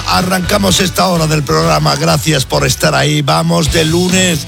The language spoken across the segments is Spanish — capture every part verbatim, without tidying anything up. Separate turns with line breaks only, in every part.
arrancamos esta hora del programa. Gracias por estar ahí. Vamos de lunes.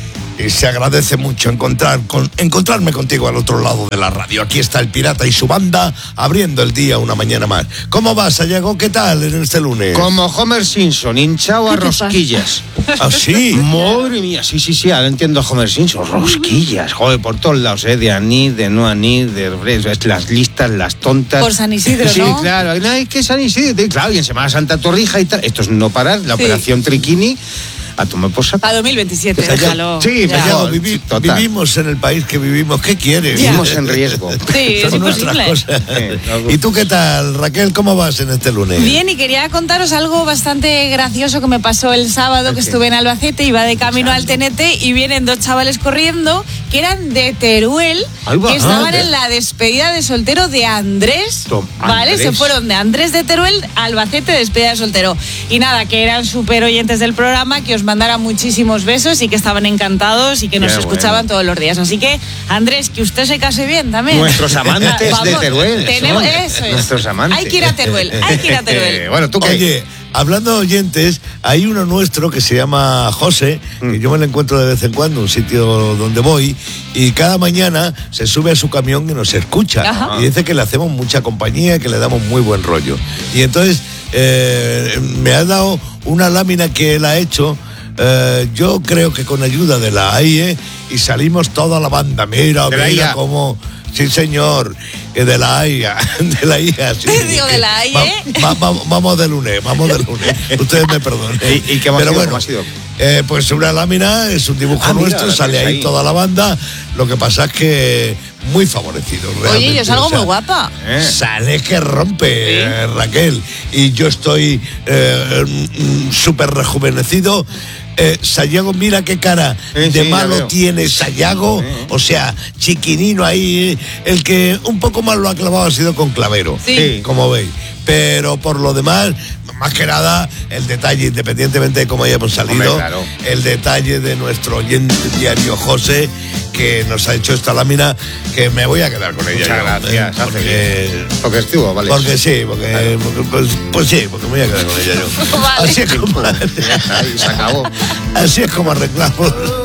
Y se agradece mucho encontrar con, encontrarme contigo al otro lado de la radio. Aquí está el Pirata y su banda abriendo el día una mañana más. ¿Cómo vas, Sayago? ¿Qué tal en este lunes?
Como Homer Simpson, hinchado a rosquillas.
¿Ah, sí?
Madre mía, sí, sí, sí, ahora entiendo a Homer Simpson. Rosquillas, joder, por todos lados, ¿eh? De Anid, de no Anid, de las listas, las tontas.
Por San Isidro,
sí,
¿no?
Sí, claro, hay que San Isidro, y claro, y en Semana Santa Torrija y tal. Esto es no parar, la
sí.
Operación Triquini. A tomar por saco.
A dos mil veintisiete, déjalo.
Sí,
Sayago, vivi, vivimos en el país que vivimos. ¿Qué quieres?
Ya. Vivimos en riesgo.
Sí, es imposible.
Sí, ¿y tú qué tal, Raquel? ¿Cómo vas en este lunes?
Bien, y quería contaros algo bastante gracioso que me pasó el sábado, que estuve en Albacete, iba de camino al Tenete y vienen dos chavales corriendo que eran de Teruel, que estaban en la despedida de soltero de Andrés,
Tom,
¿vale?
Andrés.
Se fueron de Andrés de Teruel a Albacete, despedida de soltero. Y nada, que eran súper oyentes del programa, que os mandaran muchísimos besos y que estaban encantados y que nos
Qué
escuchaban
bueno.
todos los días. Así que, Andrés, que usted se case bien también.
Nuestros amantes
Vamos,
de Teruel.
Tenemos,
son
eso es.
Nuestros amantes.
Hay que ir a Teruel, hay que ir a Teruel.
Bueno, ¿tú qué?
Oye, hablando de oyentes, hay uno nuestro que se llama José, que
Mm.
yo me lo encuentro de vez en cuando, un sitio donde voy, y cada mañana se sube a su camión y nos escucha.
Ajá.
Y dice que le hacemos mucha compañía, que le damos muy buen rollo. Y entonces eh, me ha dado una lámina que él ha hecho. Eh, yo creo que con ayuda de la A I E, y salimos toda la banda. Mira,
De la
mira
I A.
cómo. Sí, señor, que de la A I A, de la I A. Sí,
Digo,
que
de la A I E.
va- va- va- vamos de lunes, vamos de lunes. Ustedes me perdonen.
¿Y- y qué hemos
Pero
sido?
bueno,
¿Cómo ha sido?
eh, pues una lámina es un dibujo
Ah, mira,
nuestro,
la
sale
tienes
ahí,
ahí.
toda la banda. Lo que pasa es que muy favorecido.
Oye,
realmente,
yo salgo
o sea,
muy guapa.
Eh.
Sale que rompe, eh, Raquel. Y yo estoy eh, mm, súper rejuvenecido. Eh, Sayago, mira qué cara
Sí,
de
sí, ya
malo
veo.
tiene Sayago.
Sí.
O sea, chiquinino ahí. eh, El que un poco más lo ha clavado ha sido con Clavero.
Sí.
Como veis. Pero por lo demás, más que nada, el detalle, independientemente de cómo hayamos salido,
Hombre, claro.
el detalle de nuestro oyente diario José, que nos ha hecho esta lámina, que me voy a quedar con ella.
Muchas
yo,
gracias,
eh,
hace
porque,
bien. Porque estuvo, vale.
porque sí, porque, porque- pues, pues sí, porque me voy a quedar con ella yo.
Vale.
Así es como,
Ahí se acabó.
así es como arreglamos.